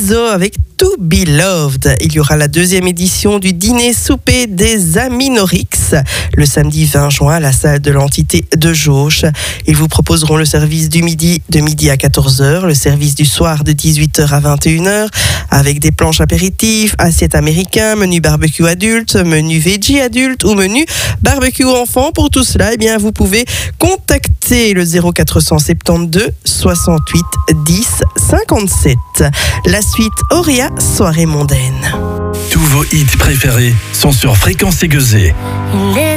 Lizzo avec To Be Loved. Il y aura la deuxième édition du dîner-souper des Aminorix le samedi 20 juin à la salle de l'entité de Jauche. Ils vous proposeront le service du midi de midi à 14h, le service du soir de 18h à 21h avec des planches apéritifs, assiettes américains, menu barbecue adulte, menu veggie adulte ou menu barbecue enfant. Pour tout cela, vous pouvez contacter le 0472 68 10 57. La suite Auria, soirée mondaine. Tous vos hits préférés sont sur Fréquence Aiguisée.